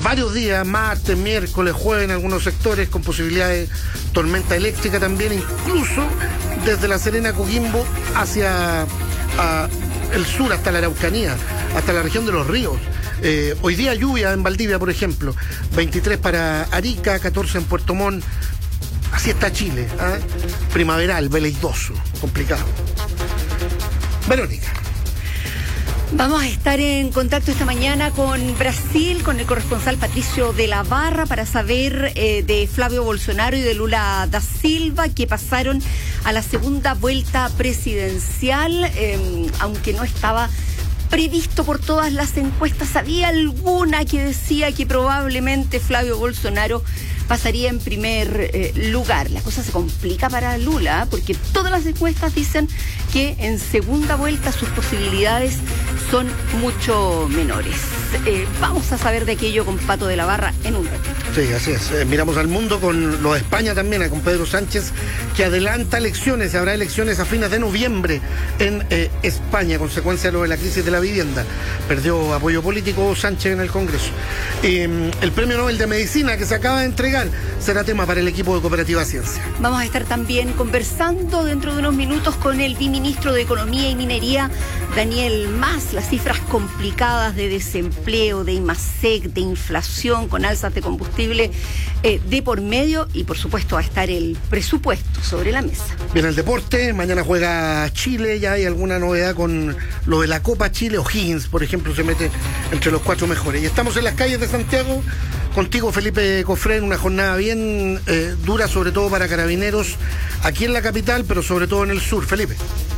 varios días, martes, miércoles, jueves en algunos sectores, con posibilidades de tormenta eléctrica también, incluso desde La Serena, Coquimbo, hacia el sur, hasta la Araucanía, hasta la región de Los Ríos. Hoy día lluvia en Valdivia, por ejemplo, 23 para Arica, 14 en Puerto Montt. Así está Chile, ¿eh? Primaveral, veleidoso, complicado. Verónica. Vamos a estar en contacto esta mañana con Brasil, con el corresponsal Patricio de la Barra, para saber de Flavio Bolsonaro y de Lula da Silva, que pasaron a la segunda vuelta presidencial, aunque no estaba previsto por todas las encuestas. Había alguna que decía que probablemente Flavio Bolsonaro pasaría en primer lugar. La cosa se complica para Lula, porque todas las encuestas dicen que en segunda vuelta sus posibilidades son mucho menores. Vamos a saber de aquello con Pato de la Barra en un ratito. Sí, así es. Miramos al mundo con lo de España también, con Pedro Sánchez, que adelanta elecciones. Habrá elecciones a fines de noviembre en España, a consecuencia de lo de la crisis de la vivienda. Perdió apoyo político Sánchez en el Congreso. El Premio Nobel de Medicina que se acaba de entregar será tema para el equipo de Cooperativa Ciencia. Vamos a estar también conversando dentro de unos minutos con el viceministro de Economía y Minería, Daniel Mas. Las cifras complicadas de desempleo, de IMASEC, de inflación, con alzas de combustible de por medio, y por supuesto va a estar el presupuesto sobre la mesa. Viene el deporte, mañana juega Chile, ya hay alguna novedad con lo de la Copa Chile. O'Higgins, por ejemplo, se mete entre los 4 mejores. Y estamos en las calles de Santiago contigo, Felipe Cofré, en una jornada bien dura, sobre todo para Carabineros, aquí en la capital, pero sobre todo en el sur. Felipe.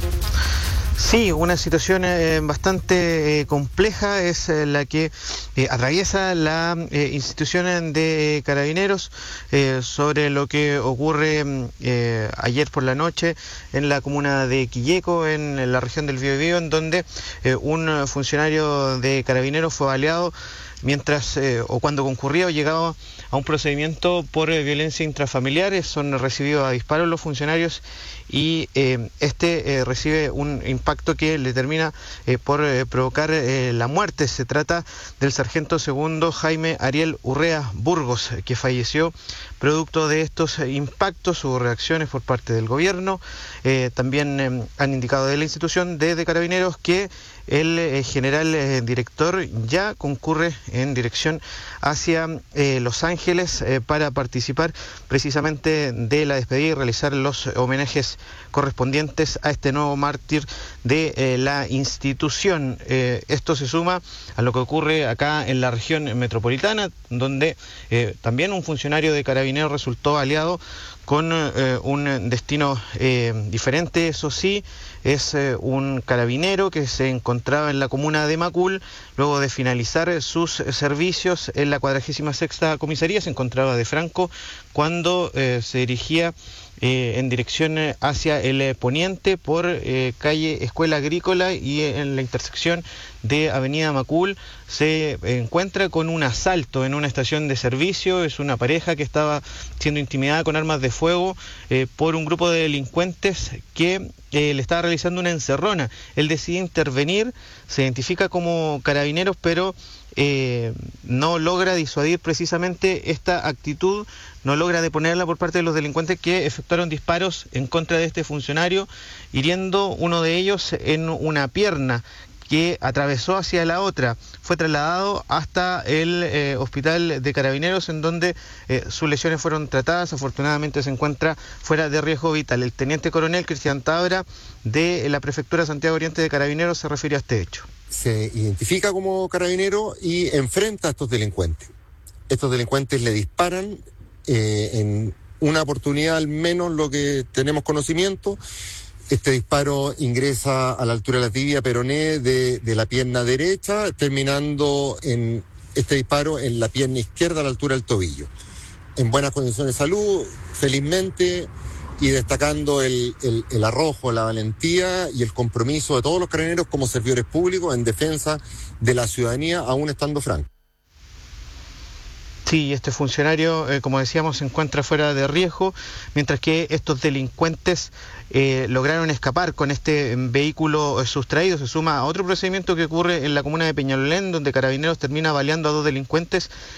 Sí, una situación bastante compleja es la que atraviesa la institución de Carabineros sobre lo que ocurre ayer por la noche en la comuna de Quilleco, en la región del Biobío, en donde un funcionario de Carabineros fue baleado mientras o cuando concurría o llegaba a un procedimiento por violencia intrafamiliar. Son recibidos a disparos los funcionarios y recibe un impacto que le termina por provocar la muerte. Se trata del sargento segundo Jaime Ariel Urrea Burgos, que falleció producto de estos impactos. Hubo reacciones por parte del gobierno. También han indicado de la institución de Carabineros que el general director ya concurre en dirección hacia Los Ángeles para participar precisamente de la despedida y realizar los homenajes correspondientes a este nuevo mártir de la institución. Esto se suma a lo que ocurre acá en la región metropolitana, donde también un funcionario de Carabineros resultó aliado con un destino diferente. Eso sí, es un carabinero que se encontraba en la comuna de Macul, luego de finalizar sus servicios en la 46ª comisaría. Se encontraba de Franco cuando se dirigía en dirección hacia el poniente por calle Escuela Agrícola, y en la intersección de Avenida Macul se encuentra con un asalto en una estación de servicio. Es una pareja que estaba siendo intimidada con armas de fuego por un grupo de delincuentes que le estaba realizando una encerrona. Él decide intervenir, se identifica como Carabineros, pero no logra disuadir precisamente esta actitud, no logra deponerla por parte de los delincuentes, que efectuaron disparos en contra de este funcionario, hiriendo uno de ellos en una pierna, que atravesó hacia la otra. Fue trasladado hasta el hospital de Carabineros, en donde sus lesiones fueron tratadas. Afortunadamente se encuentra fuera de riesgo vital. El teniente coronel Cristian Tabra, de la prefectura Santiago Oriente de Carabineros, se refirió a este hecho. Se identifica como carabinero y enfrenta a estos delincuentes. Estos delincuentes le disparan en una oportunidad, al menos lo que tenemos conocimiento. Este disparo ingresa a la altura de la tibia peroné de la pierna derecha, terminando en este disparo en la pierna izquierda a la altura del tobillo. En buenas condiciones de salud, felizmente, y destacando el arrojo, la valentía y el compromiso de todos los carabineros como servidores públicos en defensa de la ciudadanía, aún estando franco. Sí, este funcionario, como decíamos, se encuentra fuera de riesgo, mientras que estos delincuentes lograron escapar con este vehículo sustraído. Se suma a otro procedimiento que ocurre en la comuna de Peñalolén, donde Carabineros termina baleando a 2 delincuentes